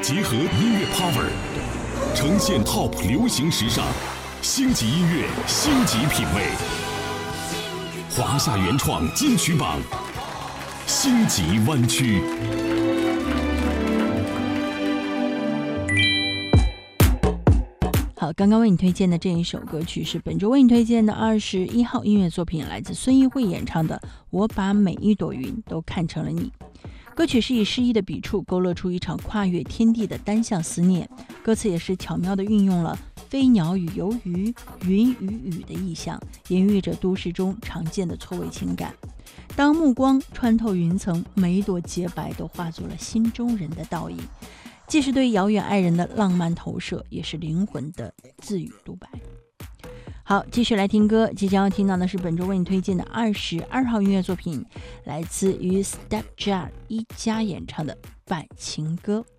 结合音乐 power， 呈现 TOP 流行时尚，星级音乐，星级品味。华夏原创金曲榜，星级湾区。 好，刚刚为你推荐的这一首歌曲是本周为你推荐的21号音乐作品，来自孙艺慧演唱的《我把每一朵云都看成了你》。歌曲是以诗意的笔触勾勒出一场跨越天地的单向思念，歌词也是巧妙地运用了飞鸟与游鱼、云与雨的意象，隐喻着都市中常见的错位情感。当目光穿透云层，每一朵洁白都化作了心中人的倒影，既是对遥远爱人的浪漫投射，也是灵魂的自语独白。好，继续来听歌，即将要听到的是本周为你推荐的22号音乐作品，来自于 Stepjazz 一家演唱的《拜情歌》。